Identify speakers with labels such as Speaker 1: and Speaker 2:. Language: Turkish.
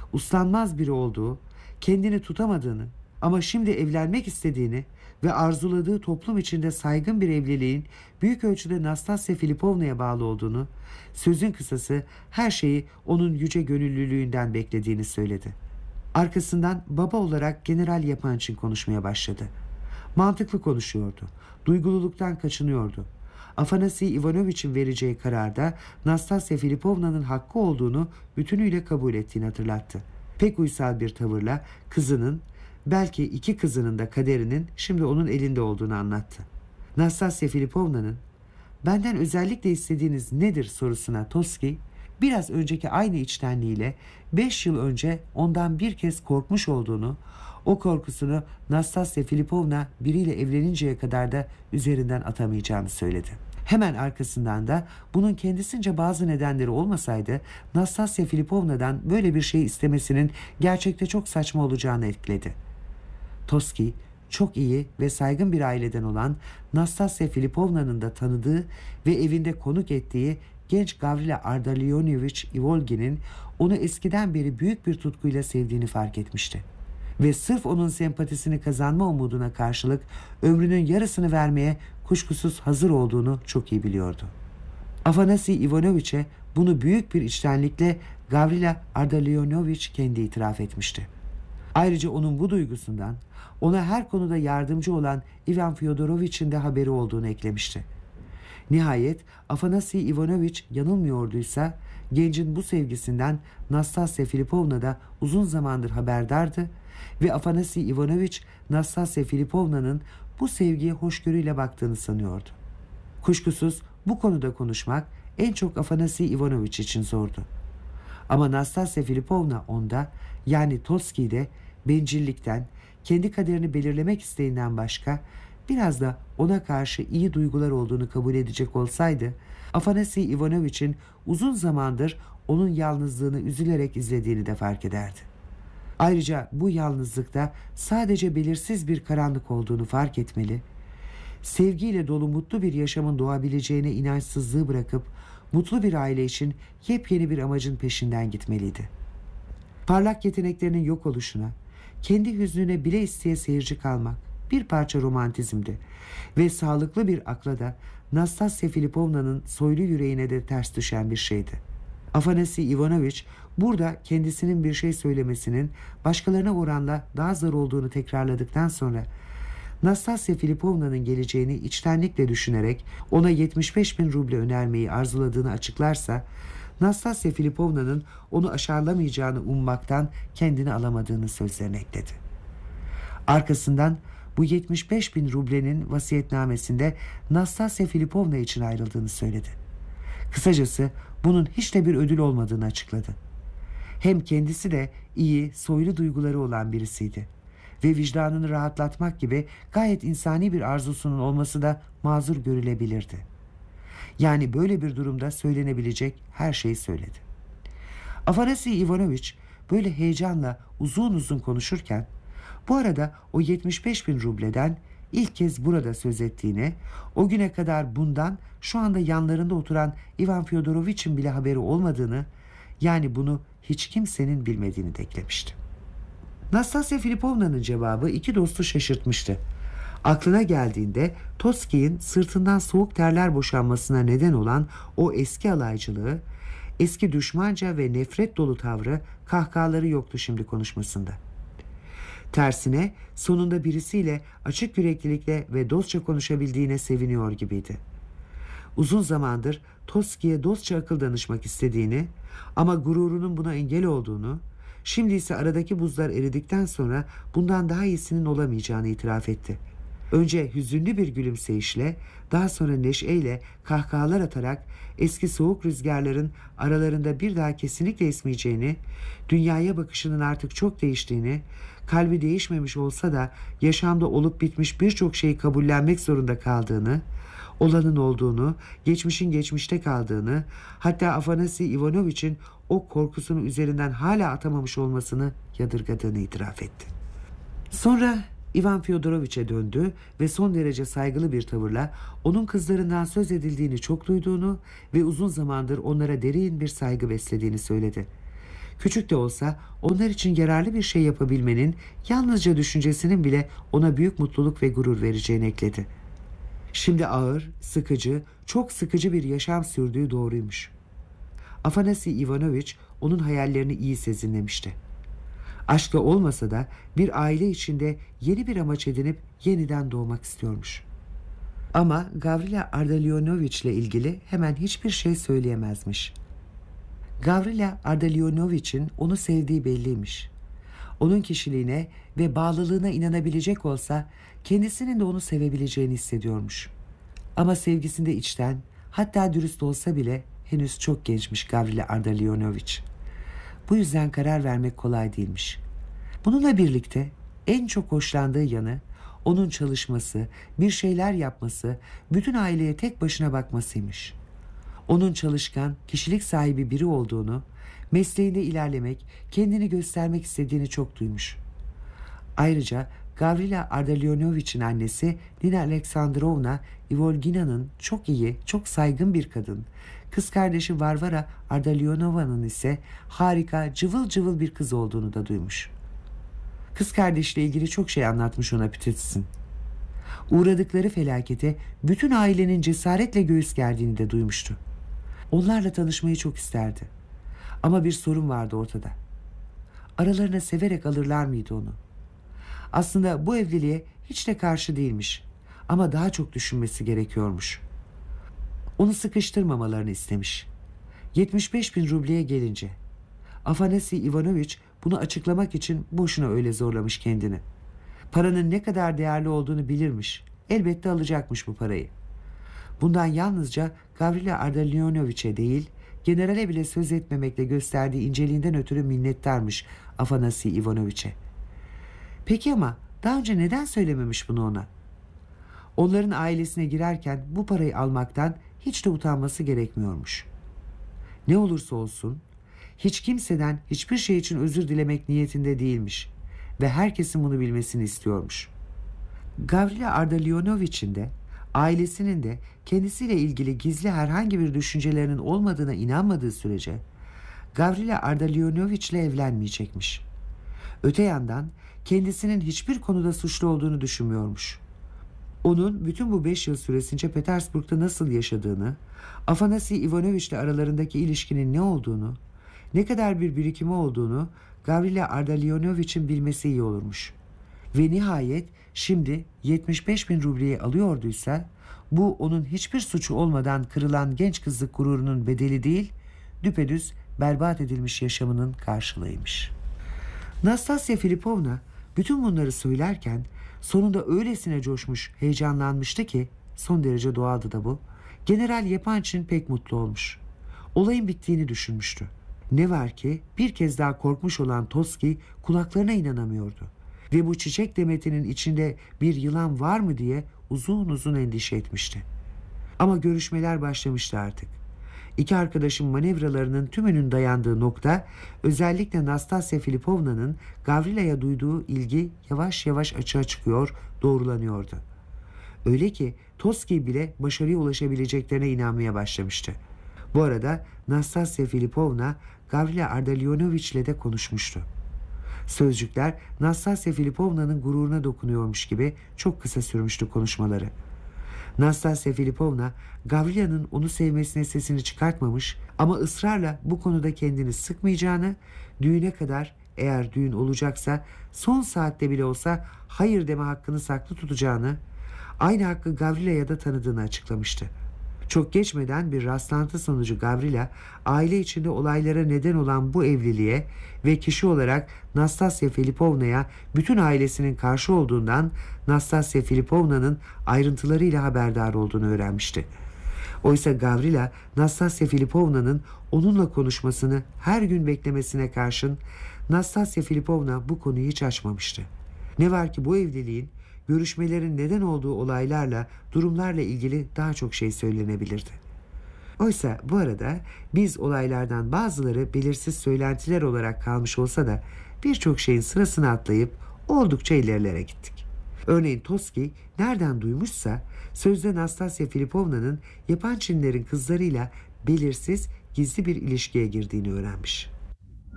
Speaker 1: uslanmaz biri olduğu, kendini tutamadığını ama şimdi evlenmek istediğini ve arzuladığı toplum içinde saygın bir evliliğin büyük ölçüde Nastasya Filipovna'ya bağlı olduğunu, sözün kısası her şeyi onun yüce gönüllülüğünden beklediğini söyledi. Arkasından baba olarak General Yapançin konuşmaya başladı. Mantıklı konuşuyordu. Duygululuktan kaçınıyordu. Afanasi Ivanoviç'in vereceği kararda Nastasya Filipovna'nın hakkı olduğunu bütünüyle kabul ettiğini hatırlattı. Pek uysal bir tavırla kızının, belki iki kızının da kaderinin şimdi onun elinde olduğunu anlattı. Nastasya Filipovna'nın "Benden özellikle istediğiniz nedir?" sorusuna Toski, biraz önceki aynı içtenliğiyle 5 yıl önce ondan bir kez korkmuş olduğunu, o korkusunu Nastasya Filipovna biriyle evleninceye kadar da üzerinden atamayacağını söyledi. Hemen arkasından da bunun kendisince bazı nedenleri olmasaydı Nastasya Filipovna'dan böyle bir şey istemesinin gerçekte çok saçma olacağını ekledi. Toski, çok iyi ve saygın bir aileden olan Nastasya Filipovna'nın da tanıdığı ve evinde konuk ettiği genç Gavrila Ardalionovich Ivolgin'in onu eskiden beri büyük bir tutkuyla sevdiğini fark etmişti. Ve sırf onun sempatisini kazanma umuduna karşılık ömrünün yarısını vermeye kuşkusuz hazır olduğunu çok iyi biliyordu. Afanasi Ivanoviç'e bunu büyük bir içtenlikle Gavrila Ardalionovich kendi itiraf etmişti. Ayrıca onun bu duygusundan ona her konuda yardımcı olan Ivan Fyodorovich'in de haberi olduğunu eklemişti. Nihayet Afanasi Ivanoviç yanılmıyorduysa gencin bu sevgisinden Nastasya Filipovna da uzun zamandır haberdardı ve Afanasi Ivanoviç Nastasya Filipovna'nın bu sevgiye hoşgörüyle baktığını sanıyordu. Kuşkusuz bu konuda konuşmak en çok Afanasi Ivanoviç için zordu. Ama Nastasya Filipovna onda, yani Toski'de bencillikten, kendi kaderini belirlemek isteğinden başka biraz da ona karşı iyi duygular olduğunu kabul edecek olsaydı, Afanasi Ivanoviç'in uzun zamandır onun yalnızlığını üzülerek izlediğini de fark ederdi. Ayrıca bu yalnızlıkta sadece belirsiz bir karanlık olduğunu fark etmeli, sevgiyle dolu mutlu bir yaşamın doğabileceğine inançsızlığı bırakıp mutlu bir aile için yepyeni bir amacın peşinden gitmeliydi. Parlak yeteneklerinin yok oluşuna, kendi hüznüne bile isteye seyirci kalmak bir parça romantizmdi ve sağlıklı bir akla da Nastasya Filipovna'nın soylu yüreğine de ters düşen bir şeydi. Afanasi Ivanoviç burada kendisinin bir şey söylemesinin başkalarına oranla daha zor olduğunu tekrarladıktan sonra Nastasya Filipovna'nın geleceğini içtenlikle düşünerek ona 75.000 ruble önermeyi arzuladığını açıklarsa, Nastasya Filipovna'nın onu aşarlamayacağını ummaktan kendini alamadığını sözlerine ekledi. Arkasından bu 75.000 rublenin vasiyetnamesinde Nastasya Filipovna için ayrıldığını söyledi. Kısacası bunun hiç de bir ödül olmadığını açıkladı. Hem kendisi de iyi, soylu duyguları olan birisiydi ve vicdanını rahatlatmak gibi gayet insani bir arzusunun olması da mazur görülebilirdi. Yani böyle bir durumda söylenebilecek her şeyi söyledi. Afanasi Ivanoviç böyle heyecanla uzun uzun konuşurken bu arada o 75.000 rubleden ilk kez burada söz ettiğini, o güne kadar bundan şu anda yanlarında oturan Ivan Fyodorovich'in bile haberi olmadığını, yani bunu hiç kimsenin bilmediğini de eklemişti. Nastasya Filipovna'nın cevabı iki dostu şaşırtmıştı. Aklına geldiğinde Toski'nin sırtından soğuk terler boşanmasına neden olan o eski alaycılığı, eski düşmanca ve nefret dolu tavrı, kahkahaları yoktu şimdi konuşmasında. Tersine sonunda birisiyle açık yüreklilikle ve dostça konuşabildiğine seviniyor gibiydi. Uzun zamandır Toski'ye dostça akıl danışmak istediğini ama gururunun buna engel olduğunu, şimdi ise aradaki buzlar eridikten sonra bundan daha iyisinin olamayacağını itiraf etti. Önce hüzünlü bir gülümseyişle, daha sonra neşeyle kahkahalar atarak eski soğuk rüzgarların aralarında bir daha kesinlikle esmeyeceğini, dünyaya bakışının artık çok değiştiğini, kalbi değişmemiş olsa da yaşamda olup bitmiş birçok şeyi kabullenmek zorunda kaldığını, olanın olduğunu, geçmişin geçmişte kaldığını, hatta Afanasi Ivanoviç'in o korkusunu üzerinden hala atamamış olmasını yadırgadığını itiraf etti. Sonra Ivan Fyodoroviç'e döndü ve son derece saygılı bir tavırla onun kızlarından söz edildiğini çok duyduğunu ve uzun zamandır onlara derin bir saygı beslediğini söyledi. Küçük de olsa onlar için yararlı bir şey yapabilmenin yalnızca düşüncesinin bile ona büyük mutluluk ve gurur vereceğini ekledi. Şimdi ağır, sıkıcı, çok sıkıcı bir yaşam sürdüğü doğruymuş. Afanasi Ivanoviç onun hayallerini iyi sezinlemişti. Aşkı olmasa da bir aile içinde yeni bir amaç edinip yeniden doğmak istiyormuş. Ama Gavrila Ardalionoviç ile ilgili hemen hiçbir şey söyleyemezmiş. Gavrila Ardalionoviç'in onu sevdiği belliymiş. Onun kişiliğine ve bağlılığına inanabilecek olsa kendisinin de onu sevebileceğini hissediyormuş. Ama sevgisinde içten, hatta dürüst olsa bile henüz çok gençmiş Gavrila Ardalionoviç. Bu yüzden karar vermek kolay değilmiş. Bununla birlikte en çok hoşlandığı yanı onun çalışması, bir şeyler yapması, bütün aileye tek başına bakmasıymış. Onun çalışkan, kişilik sahibi biri olduğunu, mesleğinde ilerlemek, kendini göstermek istediğini çok duymuş. Ayrıca Gavrila Ardalionoviç'in annesi Nina Alexandrovna Ivolgina'nın çok iyi, çok saygın bir kadın, kız kardeşi Varvara Ardalionova'nın ise harika, cıvıl cıvıl bir kız olduğunu da duymuş. Kız kardeşle ilgili çok şey anlatmış ona Peterson. Uğradıkları felakete bütün ailenin cesaretle göğüs gerdiğini de duymuştu. Onlarla tanışmayı çok isterdi. Ama bir sorun vardı ortada. Aralarına severek alırlar mıydı onu? Aslında bu evliliğe hiç de karşı değilmiş. Ama daha çok düşünmesi gerekiyormuş. Onu sıkıştırmamalarını istemiş. 75 bin rubleye gelince Afanasi Ivanoviç bunu açıklamak için boşuna öyle zorlamış kendini. Paranın ne kadar değerli olduğunu bilirmiş. Elbette alacakmış bu parayı. Bundan yalnızca Gavrila Ardalionoviç'e değil, generale bile söz etmemekle gösterdiği inceliğinden ötürü minnettarmış Afanasi Ivanoviç'e. Peki ama daha önce neden söylememiş bunu ona? Onların ailesine girerken bu parayı almaktan hiç de utanması gerekmiyormuş. Ne olursa olsun hiç kimseden hiçbir şey için özür dilemek niyetinde değilmiş ve herkesin bunu bilmesini istiyormuş. Gavrila Ardalionoviç'in de ailesinin de kendisiyle ilgili gizli herhangi bir düşüncelerinin olmadığına inanmadığı sürece Gavrila Ardalionoviç'le evlenmeyecekmiş. Öte yandan kendisinin hiçbir konuda suçlu olduğunu düşünmüyormuş. Onun bütün bu 5 yıl süresince Petersburg'da nasıl yaşadığını, Afanasi Ivanoviç'le aralarındaki ilişkinin ne olduğunu, ne kadar bir birikimi olduğunu Gavrila Ardalionoviç'in bilmesi iyi olurmuş. Ve nihayet şimdi 75 bin rubleyi alıyorduysa bu onun hiçbir suçu olmadan kırılan genç kızlık gururunun bedeli değil, düpedüz berbat edilmiş yaşamının karşılığıymış. Nastasya Filipovna bütün bunları söylerken sonunda öylesine coşmuş, heyecanlanmıştı ki son derece doğaldı da bu. General Yepançin pek mutlu olmuş. Olayın bittiğini düşünmüştü. Ne var ki bir kez daha korkmuş olan Toski kulaklarına inanamıyordu. Ve bu çiçek demetinin içinde bir yılan var mı diye uzun uzun endişe etmişti. Ama görüşmeler başlamıştı artık. İki arkadaşın manevralarının tümünün dayandığı nokta özellikle Nastasya Filipovna'nın Gavrila'ya duyduğu ilgi yavaş yavaş açığa çıkıyor, doğrulanıyordu. Öyle ki Toski bile başarıya ulaşabileceklerine inanmaya başlamıştı. Bu arada Nastasya Filipovna Gavrila Ardalionoviç'le de konuşmuştu. Sözcükler Nastasya Filipovna'nın gururuna dokunuyormuş gibi çok kısa sürmüştü konuşmaları. Nastasya Filipovna Gavrila'nın onu sevmesine sesini çıkartmamış ama ısrarla bu konuda kendini sıkmayacağını, düğüne kadar eğer düğün olacaksa son saatte bile olsa hayır deme hakkını saklı tutacağını, aynı hakkı Gavrila'ya da tanıdığını açıklamıştı. Çok geçmeden bir rastlantı sonucu Gavrila aile içinde olaylara neden olan bu evliliğe ve kişi olarak Nastasya Filipovna'ya bütün ailesinin karşı olduğundan Nastasya Filipovna'nın ayrıntılarıyla haberdar olduğunu öğrenmişti. Oysa Gavrila Nastasya Filipovna'nın onunla konuşmasını her gün beklemesine karşın Nastasya Filipovna bu konuyu hiç açmamıştı. Ne var ki bu evliliğin, görüşmelerin neden olduğu olaylarla, durumlarla ilgili daha çok şey söylenebilirdi. Oysa bu arada biz olaylardan bazıları belirsiz söylentiler olarak kalmış olsa da birçok şeyin sırasını atlayıp oldukça ilerilere gittik. Örneğin Toski nereden duymuşsa sözde Nastasya Filipovna'nın Yapan Çinlerin kızlarıyla belirsiz, gizli bir ilişkiye girdiğini öğrenmiş.